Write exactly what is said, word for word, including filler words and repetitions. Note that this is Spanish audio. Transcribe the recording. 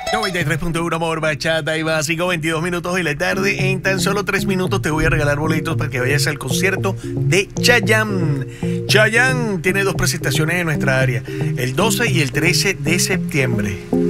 noventa y tres punto uno Amor, Bachata y Básico, veintidós minutos de la tarde. En tan solo tres minutos te voy a regalar boletos para que vayas al concierto de Chayanne. Chayanne tiene dos presentaciones en nuestra área, el doce y el trece de septiembre.